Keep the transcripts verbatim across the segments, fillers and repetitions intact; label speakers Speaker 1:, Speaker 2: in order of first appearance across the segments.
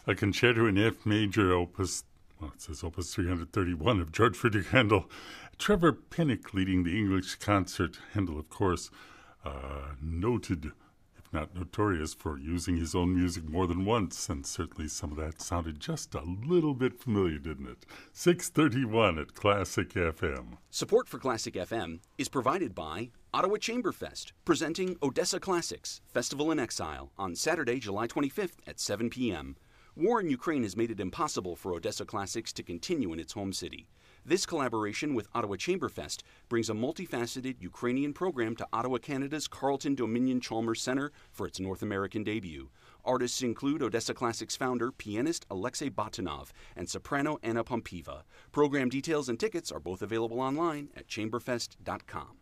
Speaker 1: a concerto in F major, opus, well, it says opus three hundred thirty-one of George Friedrich Handel. Trevor Pinnock leading the English concert. Handel, of course, uh, noted, if not notorious, for using his own music more than once, and certainly some of that sounded just a little bit familiar, didn't it? six thirty-one at Classic F M.
Speaker 2: Support for Classic F M is provided by Ottawa Chamberfest, presenting Odessa Classics, Festival in Exile, on Saturday, July twenty-fifth at seven p.m. War in Ukraine has made it impossible for Odessa Classics to continue in its home city. This collaboration with Ottawa Chamberfest brings a multifaceted Ukrainian program to Ottawa, Canada's Carleton Dominion Chalmers Centre for its North American debut. Artists include Odessa Classics founder, pianist Alexei Batinov, and soprano Anna Pompiva. Program details and tickets are both available online at chamberfest dot com.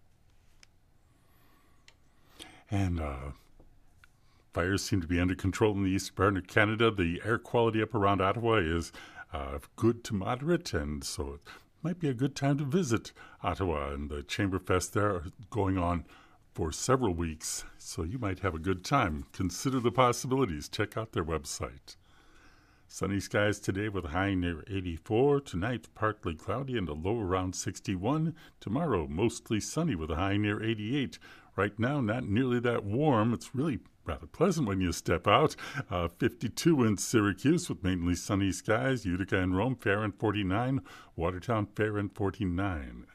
Speaker 1: And uh, fires seem to be under control in the eastern part of Canada. The air quality up around Ottawa is uh, good to moderate, and so it might be a good time to visit Ottawa. And the Chamberfest there are going on for several weeks, so you might have a good time. Consider the possibilities. Check out their website. Sunny skies today with a high near eighty-four. Tonight, partly cloudy and a low around sixty-one. Tomorrow, mostly sunny with a high near eighty-eight. Right now, not nearly that warm. It's really rather pleasant when you step out. Uh, fifty-two in Syracuse with mainly sunny skies. Utica and Rome, fair and forty-nine. Watertown, fair and forty-nine.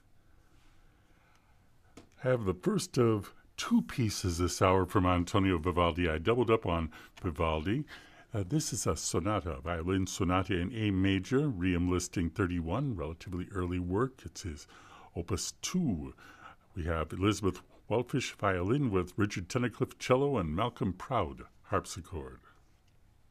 Speaker 1: Have the first of two pieces this hour from Antonio Vivaldi. I doubled up on Vivaldi. Uh, this is a sonata, violin sonata in A major, Ream listing thirty-one, relatively early work. It's his opus two. We have Elizabeth Wellfish violin with Richard Tunnicliffe cello and Malcolm Proud harpsichord.